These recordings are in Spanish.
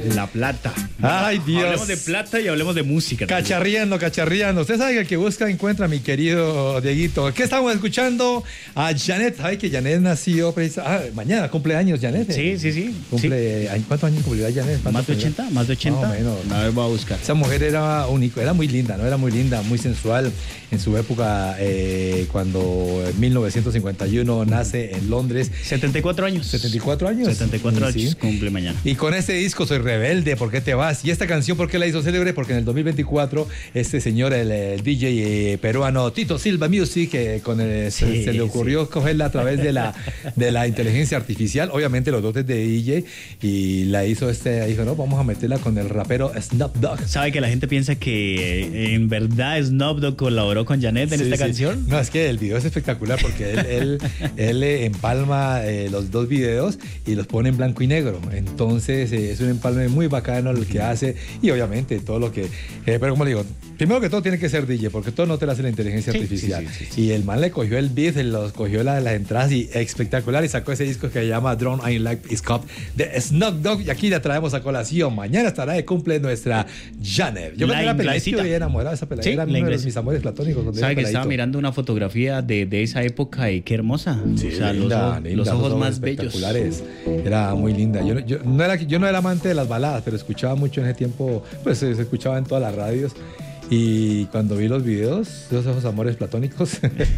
La plata. Ay, Dios. Hablemos de plata y hablemos de música. Cacharreando. Usted sabe que el que busca encuentra, mi querido Dieguito. ¿Qué estamos escuchando? A Janet. Ay, que Janet nació mañana, cumpleaños, Janet. Sí. ¿Cuántos años cumplirá Janet? ¿Más de 80? ¿Más de 80? Más o menos. A ver, voy a buscar. Esa mujer era única, era muy linda, ¿no? Era muy linda, muy sensual. En su época, cuando en 1951 nace en Londres. 74 años. 74 años. 74 Sí. años cumple mañana. Y con este disco, Soy Rebelde, ¿por qué te vas? Y esta canción, ¿por qué la hizo célebre? Porque en el 2024, este señor, el DJ peruano Tito Silva Music, se le ocurrió cogerla a través de la inteligencia artificial, obviamente los dotes de DJ, y la hizo dijo, no, vamos a meterla con el rapero Snoop Dogg. ¿Sabe que la gente piensa que en verdad Snoop Dogg colaboró con Janet en esta canción? No, es que el video es espectacular porque él empalma los dos videos y los pone en blanco y negro. Entonces es un empalme muy bacano lo que hace, y obviamente todo lo que... pero como le digo, primero que todo tiene que ser DJ, porque todo no te lo hace la inteligencia artificial. Sí. Y el man le cogió el beat, cogió las entradas, y espectacular, y sacó ese disco que se llama Drone I Like Is Cup de Snoop Dogg, y aquí la traemos a colación. Mañana estará de cumple nuestra Janet. Yo me la peladita y enamorada de esa peladita. Era uno de mis amores platónicos. ¿Sabe que estaba mirando una fotografía de esa época y qué hermosa? Sí, o sea, linda, los ojos más bellos. Era muy linda. Yo no era amante de las baladas, pero escuchaba mucho en ese tiempo, pues se escuchaba en todas las radios. Y cuando vi los videos, esos amores platónicos.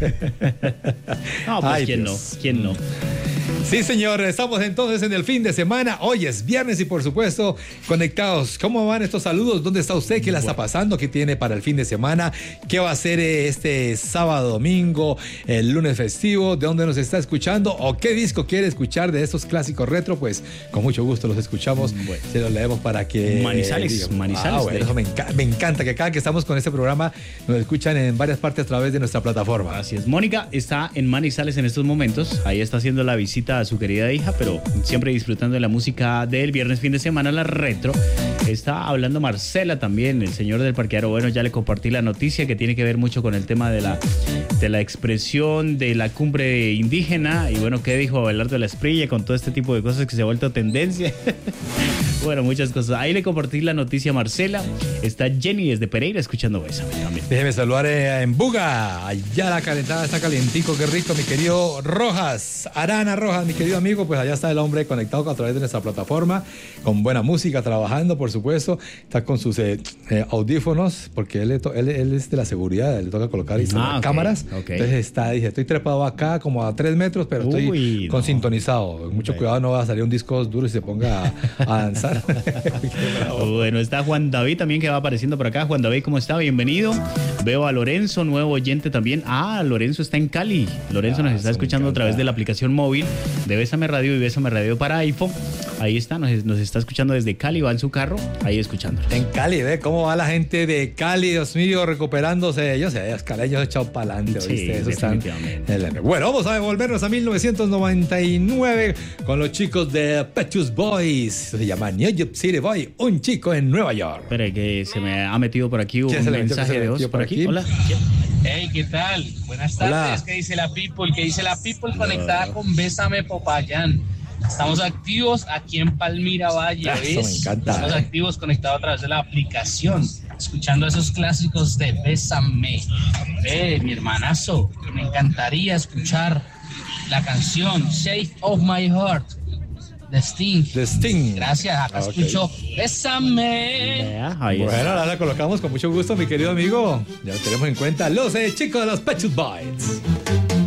No, pues ay, ¿quién Dios. no? ¿Quién no? Sí, señor, estamos entonces en el fin de semana. Hoy es viernes y por supuesto conectados. ¿Cómo van estos saludos? ¿Dónde está usted? ¿Qué la está pasando? ¿Qué tiene para el fin de semana? ¿Qué va a hacer este sábado, domingo, el lunes festivo? ¿De dónde nos está escuchando? ¿O qué disco quiere escuchar de estos clásicos retro? Pues con mucho gusto los escuchamos. Bueno, se los leemos para que... Manizales. Bueno, eso me encanta que cada que estamos con este programa nos escuchan en varias partes a través de nuestra plataforma. Así es. Mónica está en Manizales en estos momentos. Ahí está haciendo la visita a su querida hija, pero siempre disfrutando de la música del viernes fin de semana, la retro. Está hablando Marcela también, el señor del parqueadero. Bueno, ya le compartí la noticia que tiene que ver mucho con el tema de la expresión de la cumbre indígena. Y bueno, ¿qué dijo Abelardo de la Espriella con todo este tipo de cosas que se ha vuelto tendencia? Bueno, muchas cosas. Ahí le compartí la noticia a Marcela. Está Jenny desde Pereira escuchando Bésame también. Déjeme saludar en Buga. Allá la calentada está calientico, qué rico, mi querido Rojas. Arana Rojas, mi querido amigo. Pues allá está el hombre conectado a través de nuestra plataforma, con buena música, trabajando, por supuesto. Está con sus audífonos, porque él es de la seguridad, le toca colocar cámaras. Okay. Entonces dice, estoy trepado acá como a 3 metros, pero estoy sintonizado. Mucho cuidado, no va a salir un disco duro y se ponga a danzar. Bueno, está Juan David también, que va apareciendo por acá. Juan David, ¿cómo está? Bienvenido. Veo a Lorenzo, nuevo oyente también. Lorenzo está en Cali. Lorenzo nos está escuchando a través de la aplicación móvil de Bésame Radio y Bésame Radio para iPhone. Ahí está, nos está escuchando desde Cali, va en su carro, ahí escuchándonos. En Cali, ¿ve cómo va la gente de Cali, Dios mío, recuperándose? Yo sé, los caleños echados para adelante, ¿oíste? Sí, eso definitivamente. Bueno, vamos a devolvernos a 1999 con los chicos de Pet Shop Boys. Se llama New York City Boy, un chico en Nueva York. Espera, que se me ha metido por aquí un mensaje de voz por aquí. Hola. Hey, ¿qué tal? Buenas tardes. Hola. ¿Qué dice la People? ¿Qué dice la People conectada con Bésame Popayán? Estamos activos aquí en Palmira Valle, ¿ves? Eso me encanta. Estamos activos conectados a través de la aplicación, escuchando esos clásicos de Bésame. Mi hermanazo, me encantaría escuchar la canción Shape of My Heart de Sting. Gracias, acá escucho Bésame. Bueno, la colocamos con mucho gusto, mi querido amigo. Ya lo tenemos en cuenta. Los chicos de los Pet Shop Boys.